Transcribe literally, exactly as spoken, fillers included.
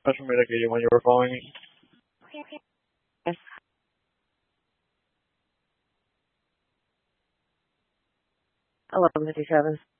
Special medication when you were calling me. Yes. eleven fifty-seven.